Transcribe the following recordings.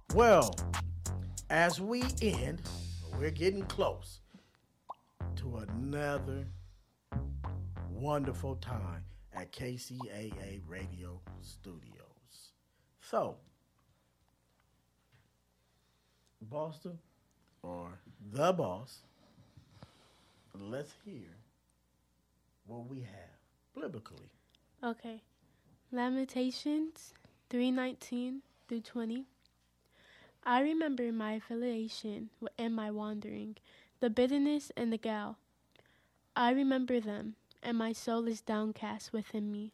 Well, as we end, we're getting close to another wonderful time at KCAA Radio Studios. So, Boston or the boss, let's hear what we have biblically. Okay. Lamentations 3:19 through 20. I remember my affiliation and my wandering, the bitterness and the gall. I remember them, and my soul is downcast within me.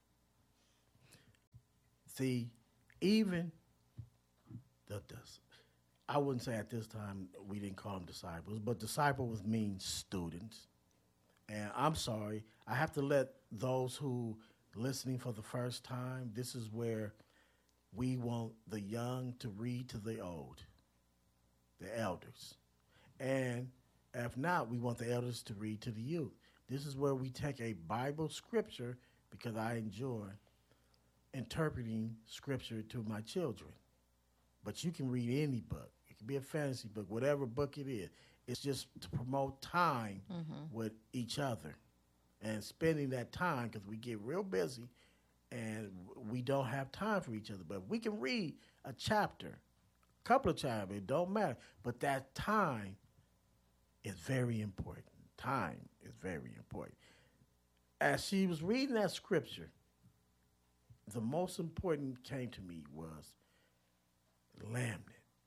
See, even the I wouldn't say at this time we didn't call them disciples, but disciples means students. And I'm sorry, I have to let those who listening for the first time, this is where we want the young to read to the old, the elders. And if not, we want the elders to read to the youth. This is where we take a Bible scripture because I enjoy interpreting scripture to my children. But you can read any book. It can be a fantasy book, whatever book it is. It's just to promote time with each other and spending that time because we get real busy and we don't have time for each other. But we can read a chapter, a couple of chapters, it don't matter. But that time is very important. Time is very important. As she was reading that scripture, the most important came to me was lambent.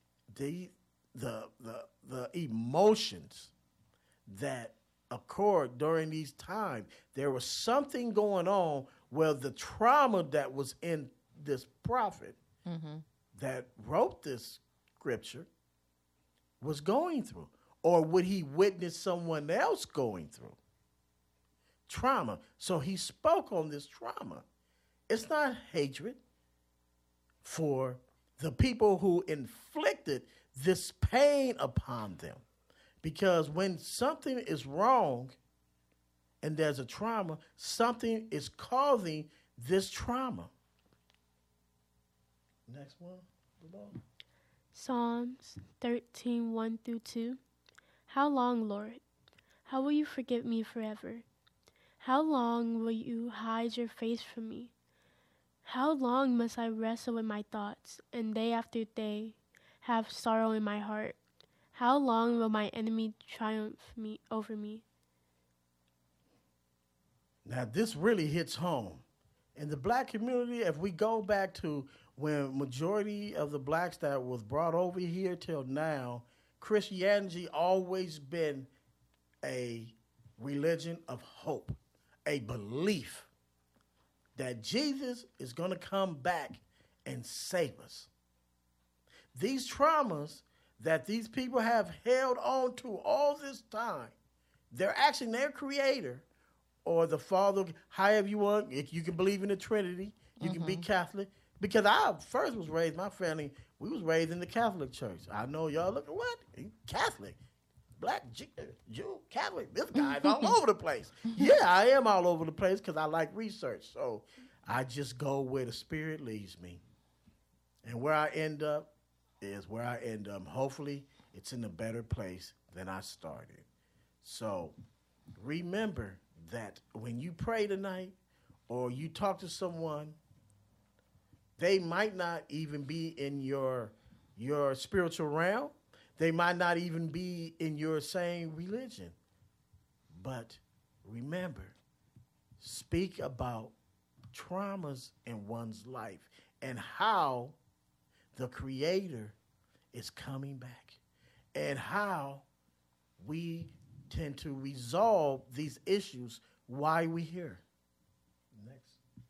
The emotions that occurred during these times, there was something going on where the trauma that was in this prophet that wrote this scripture was going through. Or would he witness someone else going through trauma? So he spoke on this trauma. It's not hatred for the people who inflicted this pain upon them. Because when something is wrong and there's a trauma, something is causing this trauma. Next one. Psalms 13:1 through 2. How long, Lord? How will you forget me forever? How long will you hide your face from me? How long must I wrestle with my thoughts, and day after day have sorrow in my heart? How long will my enemy triumph over me? Now, this really hits home. In the black community, if we go back to when majority of the blacks that was brought over here till now, Christianity always been a religion of hope, a belief that Jesus is going to come back and save us. These traumas that these people have held on to all this time, they're actually their creator or the Father, however you want. If you can believe in the Trinity, you can be Catholic. Because I first was raised, my family, we was raised in the Catholic Church. I know y'all look at what? Catholic. Black, Jew, Catholic. This guy's all over the place. Yeah, I am all over the place because I like research. So I just go where the Spirit leads me. And where I end up is where I end up. Hopefully, it's in a better place than I started. So remember that when you pray tonight or you talk to someone, they might not even be in your spiritual realm. They might not even be in your same religion. But remember, speak about traumas in one's life and how the Creator is coming back and how we tend to resolve these issues while we're here. Next.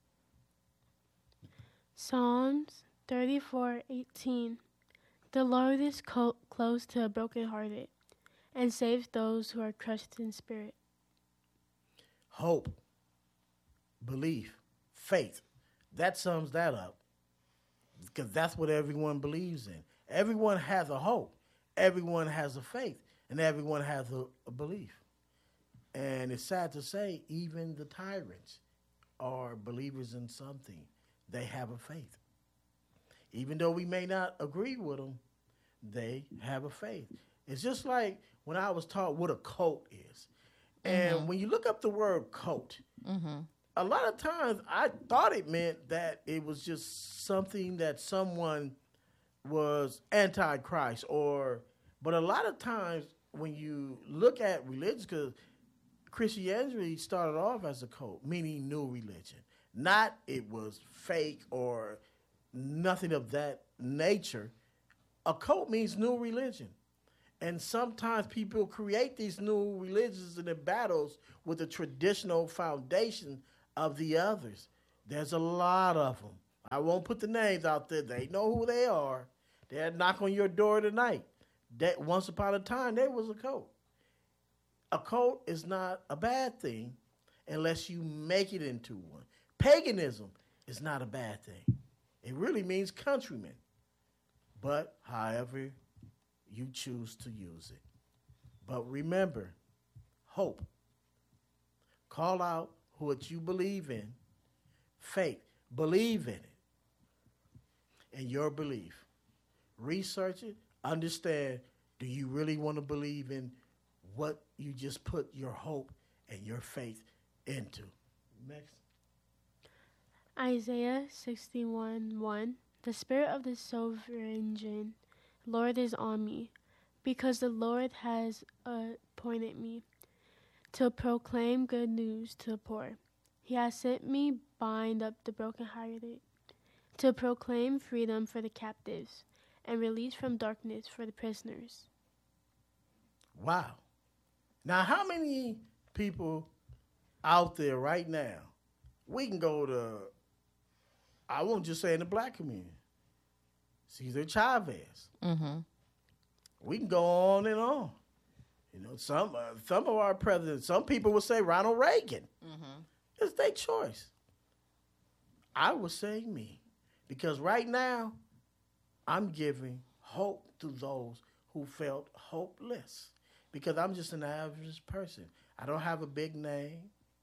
Psalms 34:18. The Lord is close to the brokenhearted and saves those who are crushed in spirit. Hope, belief, faith. That sums that up. Because that's what everyone believes in. Everyone has a hope. Everyone has a faith. And everyone has a belief. And it's sad to say, even the tyrants are believers in something. They have a faith. Even though we may not agree with them, they have a faith. It's just like when I was taught what a cult is. And when you look up the word cult, a lot of times I thought it meant that it was just something that someone was anti-Christ but a lot of times when you look at religion, because Christianity started off as a cult, meaning new religion. Not it was fake or nothing of that nature. A cult means new religion. And sometimes people create these new religions and their battles with the traditional foundation of the others. There's a lot of them. I won't put the names out there. They know who they are. They'll knock on your door tonight. That once upon a time, there was a cult. A cult is not a bad thing unless you make it into one. Paganism is not a bad thing. It really means countrymen. But however you choose to use it. But remember, hope. Call out what you believe in. Faith. Believe in it. And your belief. Research it. Understand, do you really want to believe in what you just put your hope and your faith into? Next. Isaiah 61:1. The Spirit of the Sovereign Lord is on me, because the Lord has appointed me to proclaim good news to the poor. He has sent me bind up the brokenhearted, to proclaim freedom for the captives, and release from darkness for the prisoners. Wow. Now, how many people out there right now, we can go to, I won't just say in the black community, Cesar Chavez. We can go on and on. You know, some of our presidents, some people would say Ronald Reagan. It's their choice. I would say me. Because right now, I'm giving hope to those who felt hopeless. Because I'm just an average person. I don't have a big name.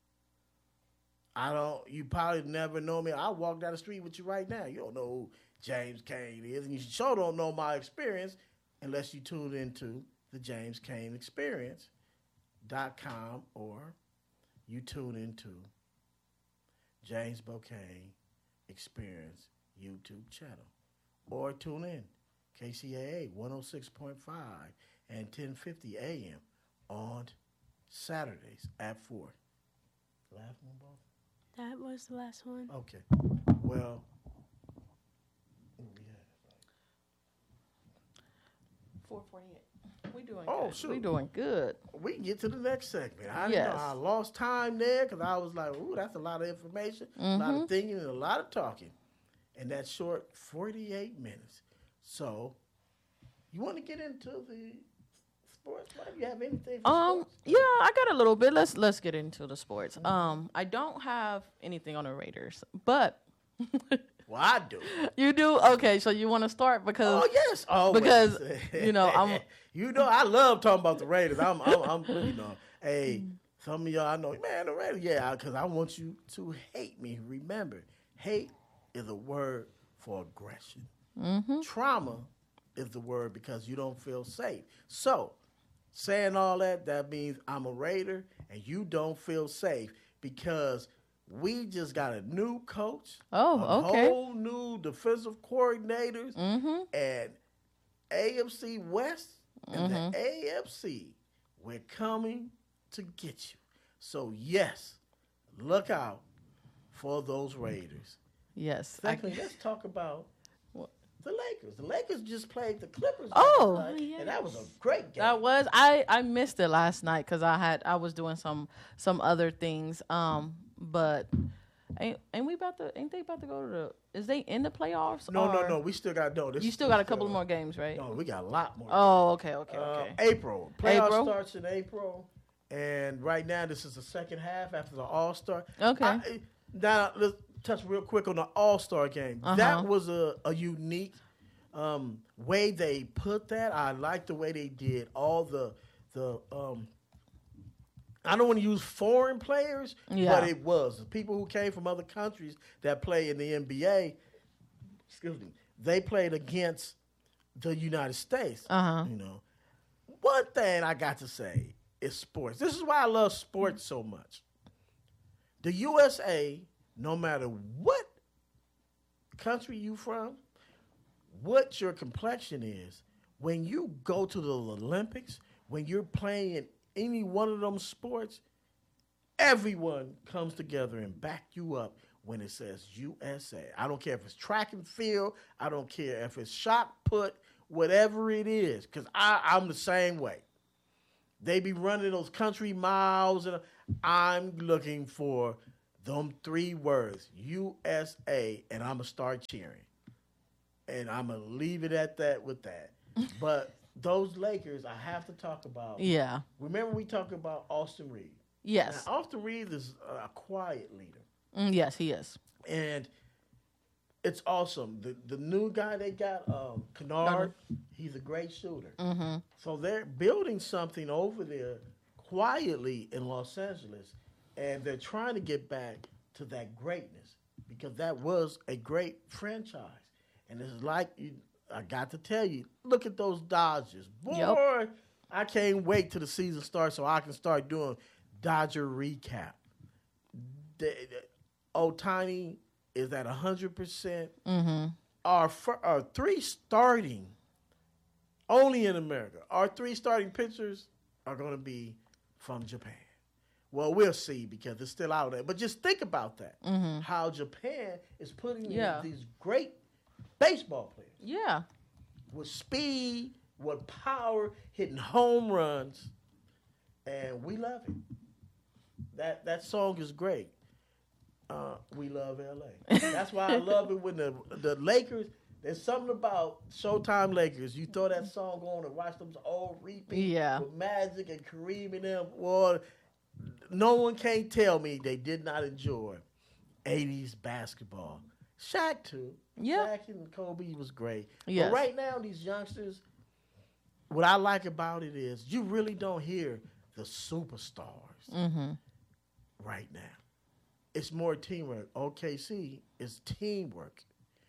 You probably never know me. I walk down the street with you right now. You don't know who James Cain is. And you sure don't know my experience unless you tune into the James Cain Experience.com or you tune into James Bocaine Experience YouTube channel. Or tune in KCAA 106.5 and 1050 AM on Saturdays at 4. Last one, both? That was the last one. Okay. Well, what we had? 4:48. We doing Oh, good. shoot. We doing good. We can get to the next segment. I Yes. know I lost time there because I was like, ooh, that's a lot of information, a lot of thinking, and a lot of talking. And that short 48 minutes. So, you want to get into the sports? Do you have anything for sports? Yeah, I got a little bit. Let's get into the sports. I don't have anything on the Raiders, but Well, I do. you do. Okay, so you want to start because Oh, yes. Always. because you know I'm You know, I love talking about the Raiders. I'm you know, hey, some of y'all I know, man, the Raiders, yeah, because I want you to hate me. Remember, hate is a word for aggression. Trauma is the word because you don't feel safe. So, saying all that, that means I'm a Raider and you don't feel safe because we just got a new coach. Oh, a okay. whole new defensive coordinators and AFC West and the AFC. We're coming to get you. So, yes, look out for those Raiders. yes. Secondly, let's talk about the Lakers. The Lakers just played the Clippers Oh. last night, Yes. and that was a great game. That was I missed it last night because I was doing some other things. But ain't they about to go to the? Is they in the playoffs? No. We still got You still got a couple more games, right? No, we got a lot more. Oh, okay. April. Playoff April? starts in April. And right now, this is the second half after the All-Star. Okay. Now, let's touch real quick on the All-Star game. That was a unique way they put that. I like the way they did all the I don't want to use foreign players, Yeah. but it was people who came from other countries that play in the NBA. Excuse me. they played against the United States. Uh-huh. You know, one thing I got to say is sports. This is why I love sports so much. The USA, no matter what country you from, what your complexion is, when you go to the Olympics, when you're playing in any one of them sports, everyone comes together and back you up when it says USA. I don't care if it's track and field. I don't care if it's shot put, whatever it is, because I'm the same way. They be running those country miles, and I'm looking for them 3 words, USA, and I'm going to start cheering. And I'm going to leave it at that with that. But those Lakers, I have to talk about. Yeah. Remember we talked about Austin Reed. Yes. Now, Austin Reed is a quiet leader. Yes, he is. And it's awesome. The new guy they got, Kennard, he's a great shooter. Mm-hmm. So they're building something over there quietly in Los Angeles, and they're trying to get back to that greatness because that was a great franchise. And it's like, I got to tell you, look at those Dodgers. Boy, Yep. I can't wait till the season starts so I can start doing Dodger recap. Ohtani is at 100%. Mm-hmm. Our 3 starting, only in America, our 3 starting pitchers are going to be from Japan. Well, we'll see because it's still out there. But just think about that, how Japan is putting in these great baseball players. Yeah. With speed, with power, hitting home runs, and we love it. That song is great. We love LA. That's why I love it when the Lakers. There's something about Showtime Lakers. You throw that song on and watch them old repeat with Magic and Kareem and them. Well, no one can tell me they did not enjoy 80s basketball. Shaq too. Yeah. Shaq and Kobe was great. Yes. But right now, these youngsters, what I like about it is you really don't hear the superstars right now. It's more teamwork. OKC is teamwork.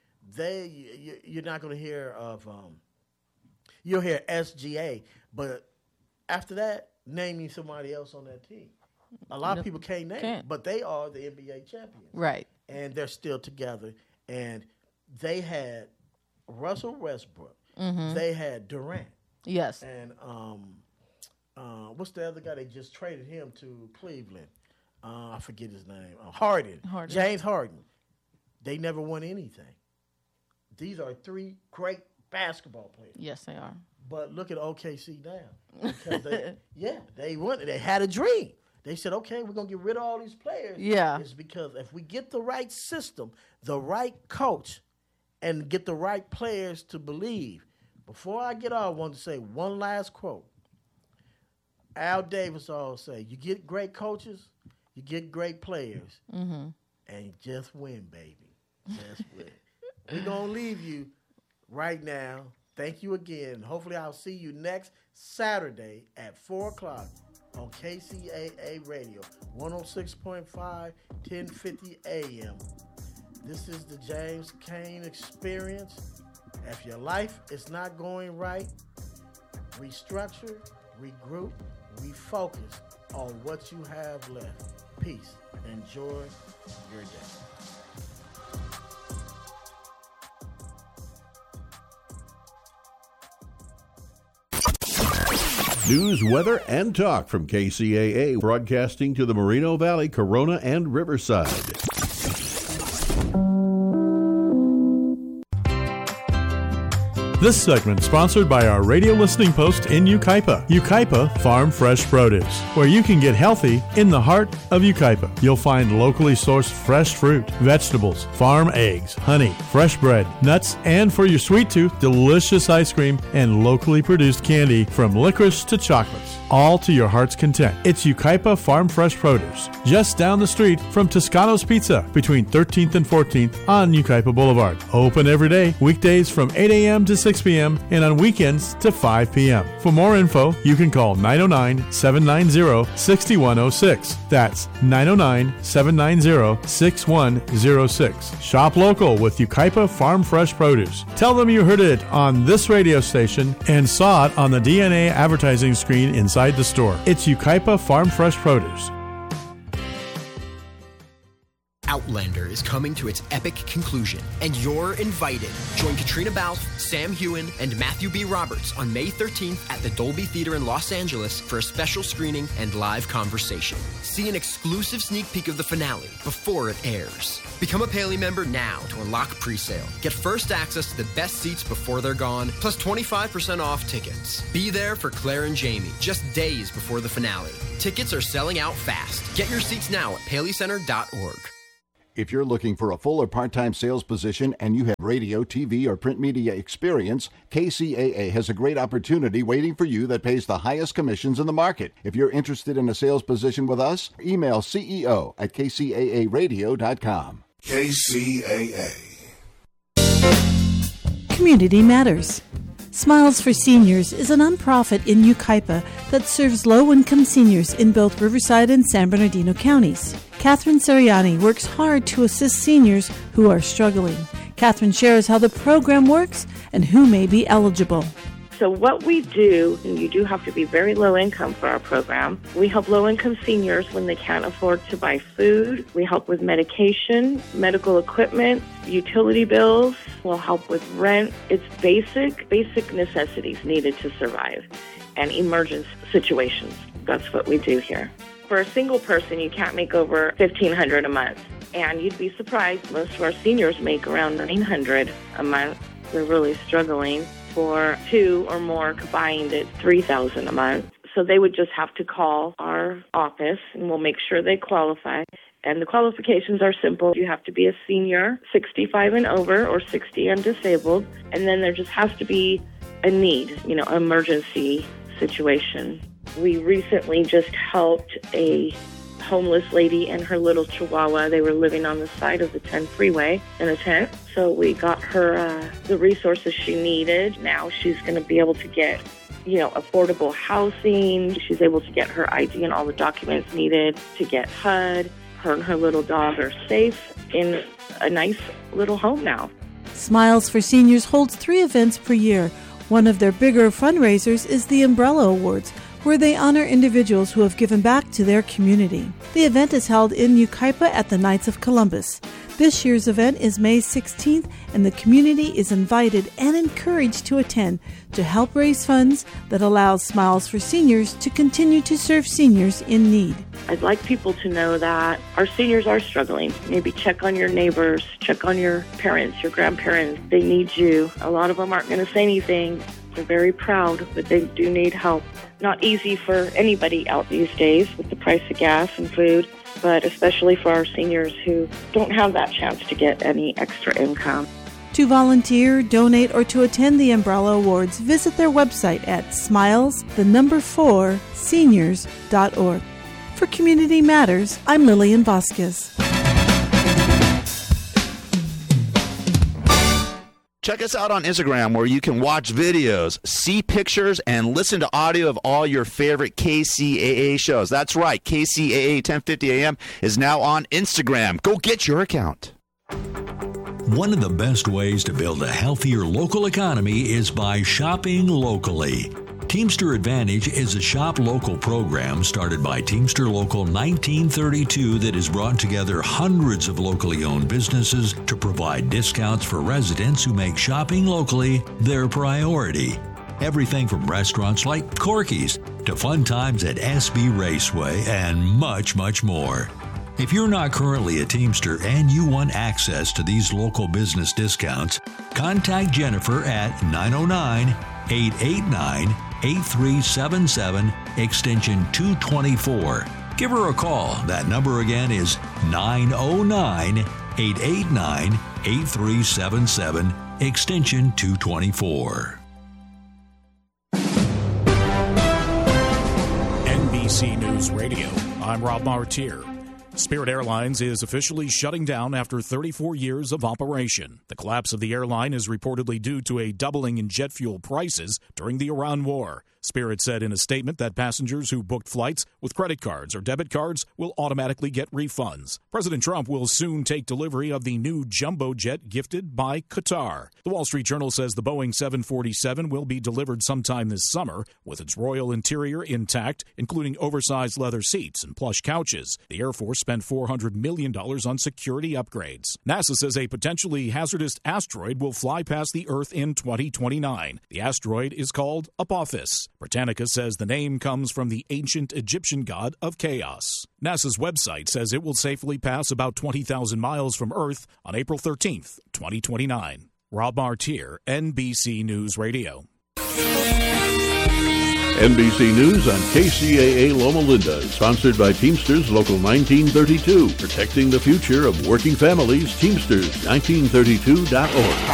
You're not going to hear of, you'll hear SGA, but after that, name me somebody else on that team. A lot of people can't name, but they are the NBA champions. Right. And they're still together. And they had Russell Westbrook. They had Durant. Yes. And what's the other guy? They just traded him to Cleveland. I forget his name. Harden. James Harden. They never won anything. These are 3 great basketball players. Yes, they are. But look at OKC now. Because they won. They had a dream. They said, okay, we're going to get rid of all these players. Yeah. It's because if we get the right system, the right coach, and get the right players to believe. Before I get off, I want to say one last quote. Al Davis always say, you get great coaches, you get great players, and you just win, baby. Just win. We're going to leave you right now. Thank you again. Hopefully I'll see you next Saturday at 4 o'clock on KCAA Radio, 106.5, 1050 AM. This is the James Kane Experience. If your life is not going right, restructure, regroup, refocus on what you have left. Peace. Enjoy your day. News, weather, and talk from KCAA, broadcasting to the Moreno Valley, Corona, and Riverside. This segment sponsored by our radio listening post in Yucaipa. Yucaipa Farm Fresh Produce, where you can get healthy in the heart of Yucaipa. You'll find locally sourced fresh fruit, vegetables, farm eggs, honey, fresh bread, nuts, and for your sweet tooth, delicious ice cream and locally produced candy from licorice to chocolates, all to your heart's content. It's Yucaipa Farm Fresh Produce, just down the street from Toscano's Pizza, between 13th and 14th on Yucaipa Boulevard. Open every day, weekdays from 8 a.m. to 6 6 p.m. and on weekends to 5 p.m. For more info, you can call 909-790-6106. That's 909-790-6106. Shop local with Yucaipa Farm Fresh Produce. Tell them you heard it on this radio station and saw it on the DNA advertising screen inside the store. It's Yucaipa Farm Fresh Produce. Outlander is coming to its epic conclusion, and you're invited. Join Katrina Balfe, Sam Heughan, and Matthew B. Roberts on May 13th at the Dolby Theater in Los Angeles for a special screening and live conversation. See an exclusive sneak peek of the finale before it airs. Become a Paley member now to unlock pre-sale. Get first access to the best seats before they're gone, plus 25% off tickets. Be there for Claire and Jamie just days before the finale. Tickets are selling out fast. Get your seats now at paleycenter.org. If you're looking for a full or part-time sales position and you have radio, TV, or print media experience, KCAA has a great opportunity waiting for you that pays the highest commissions in the market. If you're interested in a sales position with us, email CEO@kcaaradio.com. KCAA. Community Matters. Smiles for Seniors is a nonprofit in Yucaipa that serves low-income seniors in both Riverside and San Bernardino counties. Catherine Sariani works hard to assist seniors who are struggling. Catherine shares how the program works and who may be eligible. So what we do, and you do have to be very low income for our program, we help low-income seniors when they can't afford to buy food. We help with medication, medical equipment, utility bills. We'll help with rent. It's basic necessities needed to survive and emergency situations. That's what we do here. For a single person, you can't make over $1,500 a month. And you'd be surprised, most of our seniors make around $900 a month. They're really struggling. For two or more combined, it's $3,000 a month. So they would just have to call our office, and we'll make sure they qualify. And the qualifications are simple. You have to be a senior, 65 and over, or 60 and disabled. And then there just has to be a need, emergency situation. We recently just helped a homeless lady and her little chihuahua. They were living on the side of the 10 freeway in a tent. So we got her the resources she needed. Now she's going to be able to get, affordable housing. She's able to get her ID and all the documents needed to get HUD. Her and her little dog are safe in a nice little home now. Smiles for Seniors holds 3 events per year. One of their bigger fundraisers is the Umbrella Awards, where they honor individuals who have given back to their community. The event is held in Yucaipa at the Knights of Columbus. This year's event is May 16th, and the community is invited and encouraged to attend to help raise funds that allows Smiles for Seniors to continue to serve seniors in need. I'd like people to know that our seniors are struggling. Maybe check on your neighbors, check on your parents, your grandparents. They need you. A lot of them aren't going to say anything. They're very proud, but they do need help. Not easy for anybody out these days with the price of gas and food, but especially for our seniors who don't have that chance to get any extra income. To volunteer, donate, or to attend the Umbrella Awards, visit their website at smileseniors.org. For Community Matters, I'm Lillian Vasquez. Check us out on Instagram, where you can watch videos, see pictures, and listen to audio of all your favorite KCAA shows. That's right, KCAA 1050 AM is now on Instagram. Go get your account. One of the best ways to build a healthier local economy is by shopping locally. Teamster Advantage is a shop local program started by Teamster Local 1932 that has brought together hundreds of locally owned businesses to provide discounts for residents who make shopping locally their priority. Everything from restaurants like Corky's to fun times at SB Raceway and much, much more. If you're not currently a Teamster and you want access to these local business discounts, contact Jennifer at 909-889-8377, extension 224. Give her a call. That number again is 909-889-8377, extension 224. NBC News Radio, I'm Rob Martier. Spirit Airlines is officially shutting down after 34 years of operation. The collapse of the airline is reportedly due to a doubling in jet fuel prices during the Iran war. Spirit said in a statement that passengers who booked flights with credit cards or debit cards will automatically get refunds. President Trump will soon take delivery of the new jumbo jet gifted by Qatar. The Wall Street Journal says the Boeing 747 will be delivered sometime this summer with its royal interior intact, including oversized leather seats and plush couches. The Air Force spent $400 million on security upgrades. NASA says a potentially hazardous asteroid will fly past the Earth in 2029. The asteroid is called Apophis. Britannica says the name comes from the ancient Egyptian god of chaos. NASA's website says it will safely pass about 20,000 miles from Earth on April 13th, 2029. Rob Martier, NBC News Radio. NBC News on KCAA Loma Linda, sponsored by Teamsters Local 1932, protecting the future of working families, Teamsters1932.org.